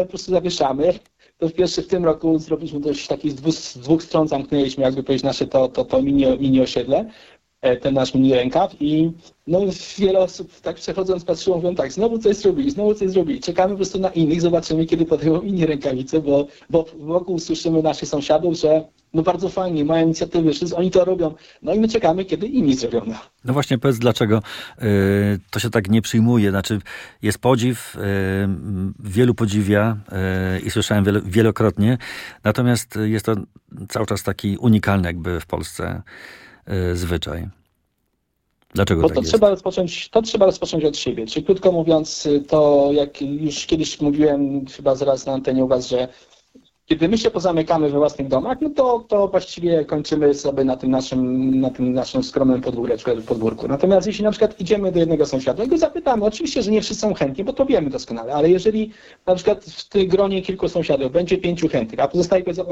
po prostu zawieszamy. To w tym roku zrobiliśmy coś takich z dwóch stron, zamknęliśmy, jakby powiedzieć, nasze to mini osiedle, ten nasz mini rękaw i no wiele osób tak przechodząc patrzyło, mówią tak, znowu coś zrobili. Czekamy po prostu na innych, zobaczymy, kiedy podejmą inni rękawice, bo wokół słyszymy naszych sąsiadów, że no bardzo fajnie, mają inicjatywy, wszyscy oni to robią, no i my czekamy, kiedy inni zrobią. No właśnie, powiedz, dlaczego to się tak nie przyjmuje, znaczy jest podziw, wielu podziwia i słyszałem wielokrotnie, natomiast jest to cały czas taki unikalny jakby w Polsce zwyczaj. Dlaczego tak jest? To trzeba rozpocząć od siebie. Czyli krótko mówiąc, to jak już kiedyś mówiłem chyba zaraz na antenie u was, że kiedy my się pozamykamy we własnych domach, no to właściwie kończymy sobie na tym naszym skromnym podwórku. Natomiast jeśli na przykład idziemy do jednego sąsiada i go zapytamy, oczywiście, że nie wszyscy są chętni, bo to wiemy doskonale, ale jeżeli na przykład w tym gronie kilku sąsiadów będzie 5 chętnych, a pozostali powiedzą,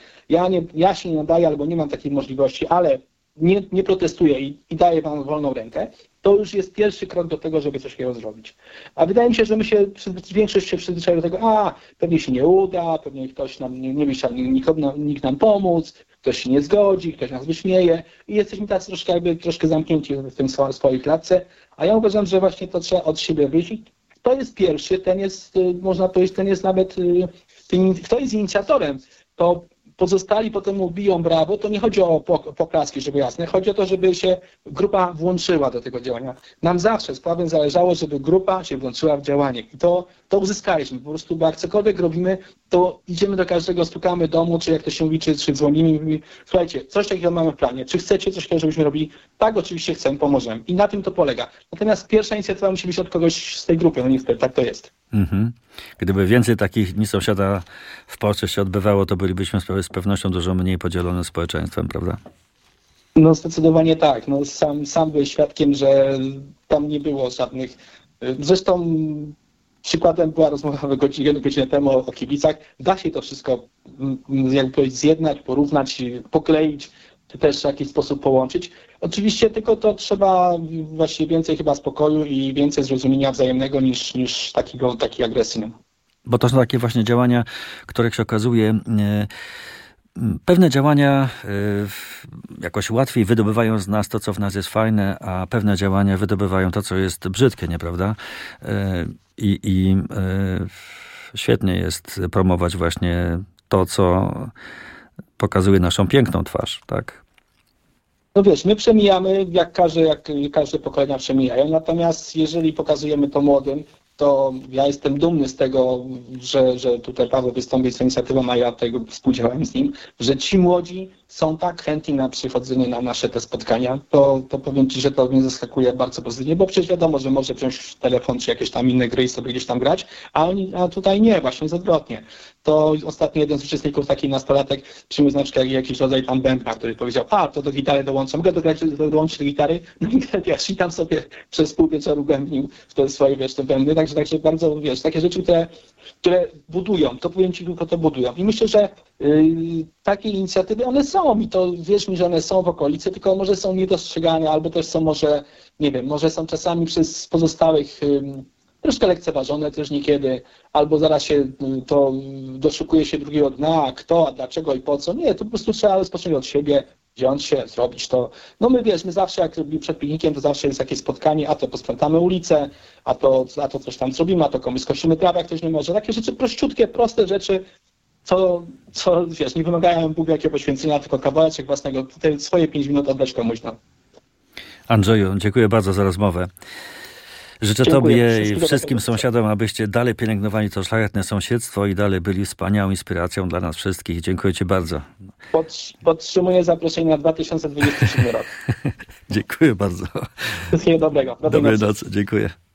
ja się nie nadaję albo nie mam takiej możliwości, ale nie protestuję i daję wam wolną rękę, to już jest pierwszy krok do tego, żeby coś takiego zrobić. A wydaje mi się, że większość się przyzwyczaiła do tego, pewnie się nie uda, pewnie ktoś nam nie będzie chciał nikt nam pomóc, ktoś się nie zgodzi, ktoś nas wyśmieje i jesteśmy tacy troszkę zamknięci w tym swojej klatce, a ja uważam, że właśnie to trzeba od siebie wyjść. To jest pierwszy, można powiedzieć, ten jest nawet, kto jest inicjatorem, to pozostali potem mu biją brawo, to nie chodzi o poklaski, żeby jasne, chodzi o to, żeby się grupa włączyła do tego działania. Nam zawsze sprawem zależało, żeby grupa się włączyła w działanie i to uzyskaliśmy. Po prostu, bo jak cokolwiek robimy, to idziemy do każdego, stukamy domu, czy jak to się mówi, czy dzwonimy i mówimy, słuchajcie, coś takiego mamy w planie, czy chcecie coś takiego, żebyśmy robili? Tak, oczywiście chcemy, pomożemy. I na tym to polega. Natomiast pierwsza inicjatywa musi być od kogoś z tej grupy, no niestety, tak to jest. Mhm. Gdyby więcej takich dni sąsiada w Polsce się odbywało, to bylibyśmy z pewnością dużo mniej podzielonym społeczeństwem, prawda? No zdecydowanie tak. No, sam byłem świadkiem, że tam nie było żadnych... Zresztą przykładem była rozmowa godzinę temu o kibicach. Da się to wszystko jakby powiedzieć, zjednać, porównać, pokleić, czy też w jakiś sposób połączyć. Oczywiście tylko to trzeba właśnie więcej chyba spokoju i więcej zrozumienia wzajemnego niż takiej agresji. Bo to są takie właśnie działania, których się okazuje... Pewne działania jakoś łatwiej wydobywają z nas to, co w nas jest fajne, a pewne działania wydobywają to, co jest brzydkie, nieprawda? I świetnie jest promować właśnie to, co pokazuje naszą piękną twarz, tak? No wiesz, my przemijamy, jak każde pokolenia przemijają, natomiast jeżeli pokazujemy to młodym, to ja jestem dumny z tego, że tutaj Paweł wystąpił z inicjatywą, a ja tego współdziałałem z nim, że ci młodzi są tak chętni na przychodzenie na nasze te spotkania, to powiem ci, że to mnie zaskakuje bardzo pozytywnie, bo przecież wiadomo, że może wziąć telefon czy jakieś tam inne gry i sobie gdzieś tam grać, a tutaj nie, właśnie jest odwrotnie. To ostatnio jeden z uczestników, taki nastolatek, przyniósł na przykład jakiś rodzaj tam bębna, który powiedział, to do gitary dołączam, mogę dołączyć do gitary? No i wiesz, i tam sobie przez pół wieczoru bębnił w te swoje, te bębny, także bardzo, takie rzeczy, które budują, to powiem ci, tylko to budują. I myślę, że takie inicjatywy, one są i to wierz mi, że one są w okolicy, tylko może są niedostrzegane, albo też są może, nie wiem, może są czasami przez pozostałych troszkę lekceważone też niekiedy, albo zaraz się to doszukuje się drugiego dna, a kto, a dlaczego i po co. Nie, to po prostu trzeba rozpocząć od siebie, wziąć się, zrobić to. No my zawsze jak robimy przed piknikiem, to zawsze jest jakieś spotkanie, a to posprzątamy ulicę, a to coś tam zrobimy, a to komuś skosimy trawę, jak ktoś nie może. Takie rzeczy prościutkie, proste rzeczy, co wiesz, nie wymagają Bóg jakiego poświęcenia, tylko kawałeczek własnego, te swoje 5 minut oddać komuś. No. Andrzeju, dziękuję bardzo za rozmowę. Życzę Tobie i wszystkim sąsiadom, abyście dalej pielęgnowali to szlachetne sąsiedztwo i dalej byli wspaniałą inspiracją dla nas wszystkich. Dziękuję Ci bardzo. Podtrzymuję zaproszenie na 2027 rok. Dziękuję bardzo. Wszystkiego dobrego. Dobrej nocy. Dziękuję.